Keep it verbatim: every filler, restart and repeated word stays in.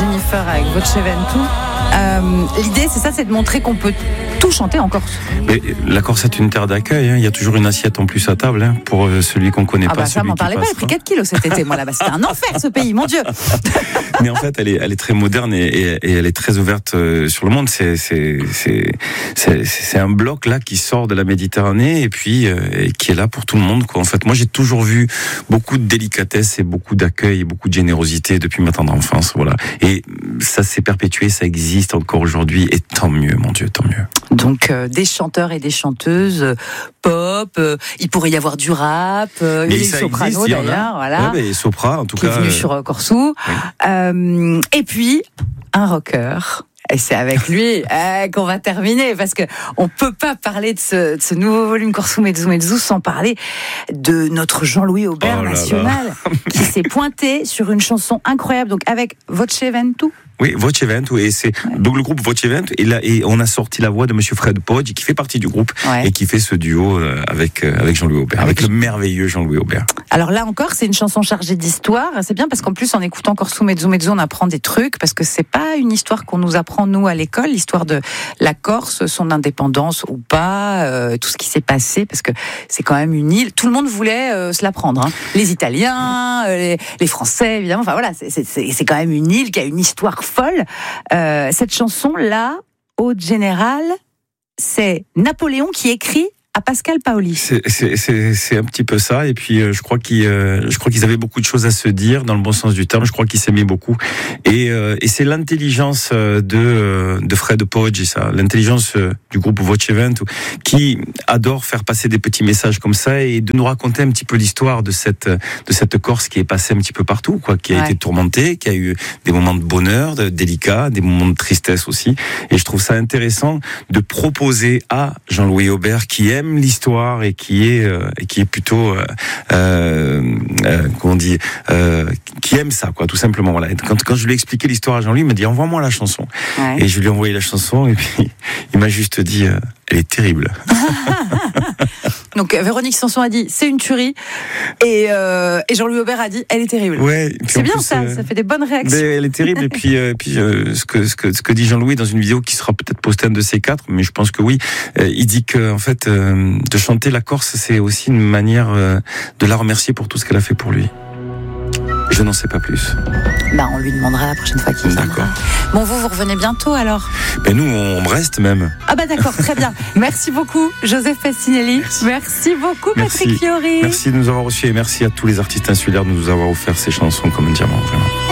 Jennifer avec Voce Ventu. Euh, l'idée, c'est ça, c'est de montrer qu'on peut tout chanter en Corse. Mais la Corse est une terre d'accueil, hein. Il y a toujours une assiette en plus à table, hein, pour celui qu'on connaît ah pas. Bah ça, m'en parlait pas, j'ai pris quatre kilos cet été, moi là-bas. C'était un enfer ce pays, mon Dieu. Mais en fait, elle est, elle est très moderne et, et, et elle est très ouverte sur le monde. C'est, c'est, c'est, c'est, c'est un bloc là qui sort de la Méditerranée et puis euh, et qui est là pour tout le monde, quoi. En fait, moi j'ai toujours vu beaucoup de délicatesse et beaucoup d'accueil et beaucoup de générosité depuis ma tendre enfance, voilà. Et ça s'est perpétué, ça existe encore aujourd'hui et tant mieux, mon Dieu, tant mieux. Donc euh, des chanteurs et des chanteuses euh, pop, euh, il pourrait y avoir du rap, euh, mais il y a ça des sopranos existe, d'ailleurs, voilà. Ouais, mais Sopra, en tout qui cas, est venu euh... sur euh, Corsou. Oui. Euh, et puis un rocker. Et c'est avec lui euh, qu'on va terminer, parce que on peut pas parler de ce, de ce nouveau volume Corsou Mezzo Mezzo sans parler de notre Jean-Louis Aubert oh là national, là. qui s'est pointé sur une chanson incroyable, donc avec Voce Ventu. Oui, Voce Ventu, et c'est ouais. donc le groupe Voce Ventu, et là, et on a sorti la voix de Monsieur Fred Poggi, qui fait partie du groupe, ouais. et qui fait ce duo avec avec Jean-Louis Aubert, avec, avec le merveilleux Jean-Louis Aubert. Alors là encore, c'est une chanson chargée d'histoire. C'est bien parce qu'en plus, en écoutant Corsou Mezzo Mezzo, on apprend des trucs, parce que c'est pas une histoire qu'on nous apprend nous à l'école, l'histoire de la Corse, son indépendance ou pas, euh, tout ce qui s'est passé, parce que c'est quand même une île. Tout le monde voulait euh, se la prendre, hein. Les Italiens, euh, les, les Français, évidemment. Enfin voilà, c'est, c'est, c'est quand même une île qui a une histoire folle. Euh, cette chanson-là, au général, c'est Napoléon qui écrit à Pascal Paoli. C'est, c'est, c'est, c'est un petit peu ça. Et puis, euh, je crois qu'ils, euh, je crois qu'ils avaient beaucoup de choses à se dire, dans le bon sens du terme. Je crois qu'ils s'aimaient beaucoup. Et, euh, et c'est l'intelligence de, euh, de Fred Poggi, ça. L'intelligence euh, du groupe Voce Ventu, qui adore faire passer des petits messages comme ça et de nous raconter un petit peu l'histoire de cette, de cette Corse qui est passée un petit peu partout, quoi, qui a ouais. été tourmentée, qui a eu des moments de bonheur, de délicats, des moments de tristesse aussi. Et je trouve ça intéressant de proposer à Jean-Louis Aubert, qui aime l'histoire et qui est euh, et qui est plutôt euh, euh, euh, comment on dit euh, qui aime ça, quoi, tout simplement, voilà. Quand quand je lui ai expliqué l'histoire à Jean-Louis, il m'a dit envoie-moi la chanson, ouais. et je lui ai envoyé la chanson et puis il m'a juste dit euh, elle est terrible. Donc Véronique Sanson a dit c'est une tuerie et, euh, et Jean-Louis Aubert a dit elle est terrible. Ouais, c'est bien plus, ça, euh, ça fait des bonnes réactions. Elle est terrible et puis, euh, puis euh, ce que ce que ce que dit Jean-Louis dans une vidéo qui sera peut-être postée un de ces quatre, mais je pense que oui, euh, il dit que en fait euh, de chanter la Corse, c'est aussi une manière euh, de la remercier pour tout ce qu'elle a fait pour lui. Je n'en sais pas plus. Bah, on lui demandera la prochaine fois qu'il viendra. D'accord. Bon, vous, vous revenez bientôt alors ? Ben nous, on reste même. Ah bah d'accord, très bien. Merci beaucoup, Joseph Fascinelli. Merci, merci beaucoup, merci. Patrick Fiori. Merci de nous avoir reçus et merci à tous les artistes insulaires de nous avoir offert ces chansons comme un diamant, vraiment.